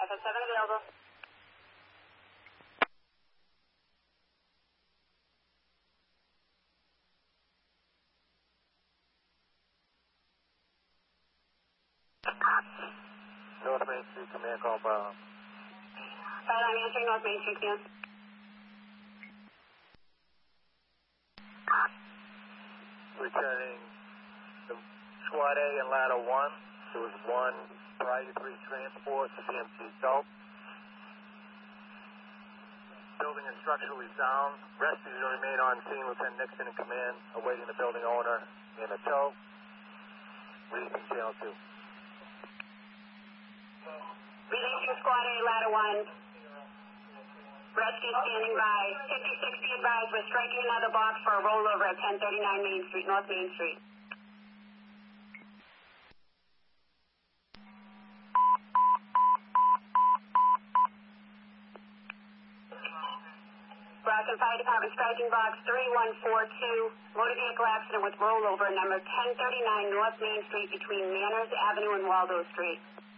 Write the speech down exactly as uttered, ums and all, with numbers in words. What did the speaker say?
Backup seven available. North Main Street, command call Byline. Byline answering North Main Street, command. Returning the Squad A and Ladder one. There was one Priority three transport, C M T Gulf. Building is structurally sound. Rescues remain on scene. Lieutenant Nixon in command, awaiting the building owner in a tow. Releasing channel two. Releasing Squad A, Ladder one. Rescue standing by. fifty-six, be advised, we're striking another box for a rollover at ten thirty-nine Main Street, North Main Street. Grafton Fire Department striking box three one four two, motor vehicle accident with rollover number ten thirty-nine North Main Street between Manners Avenue and Waldo Street.